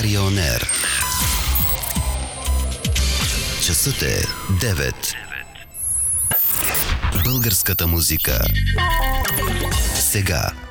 Дария On Air. Часът е 9. Българската музика сега.